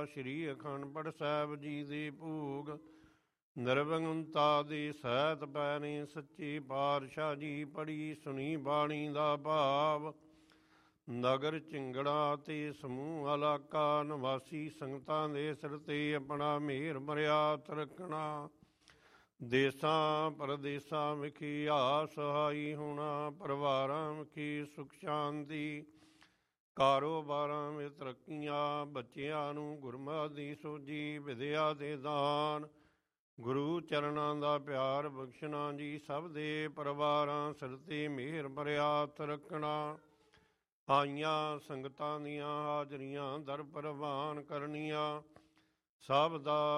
ਸ਼੍ਰੀ ਅਖੰਡ ਪਾਠ ਸਾਹਿਬ ਜੀ ਦੇ ਭੋਗ ਨਿਰਵਿਘਨਤਾ ਦੇ ਸਹਿਤ ਪੈਣੇ। ਸੱਚੇ ਪਾਤਸ਼ਾਹ ਜੀ ਪੜ੍ਹੀ ਸੁਣੀ ਬਾਣੀ ਦਾ ਭਾਵ। ਨਗਰ ਝਿੰਗੜਾ ਤੇ ਸਮੂਹ ਇਲਾਕਾ ਨਿਵਾਸੀ ਸੰਗਤਾਂ ਦੇ ਸਿਰ 'ਤੇ ਆਪਣਾ ਮਿਹਰ ਮਰਿਆਤ ਰੱਖਣਾ। ਦੇਸਾਂ ਪ੍ਰਦੇਸਾਂ ਵਿਖੇ ਆ ਸਹਾਈ ਹੋਣਾ। ਪਰਿਵਾਰਾਂ ਵਿਖੇ ਸੁਖ ਸ਼ਾਂਤੀ, ਕਾਰੋਬਾਰਾਂ ਵਿੱਚ ਤਰੱਕੀਆਂ। ਬੱਚਿਆਂ ਨੂੰ ਗੁਰਮਤਿ ਦੀ ਸੋਝੀ, ਵਿਦਿਆ ਦੇ ਦਾਨ, ਗੁਰੂ ਚਰਨਾਂ ਦਾ ਪਿਆਰ ਬਖਸ਼ਣਾ ਜੀ। ਸਭ ਦੇ ਪਰਿਵਾਰਾਂ ਸਿਰ 'ਤੇ ਮਿਹਰ ਮਰਿਆਤ ਰੱਖਣਾ। ਆਈਆਂ ਸੰਗਤਾਂ ਦੀਆਂ ਹਾਜ਼ਰੀਆਂ ਦਰ ਪ੍ਰਵਾਨ ਕਰਨੀਆਂ। ਸਭ ਦਾ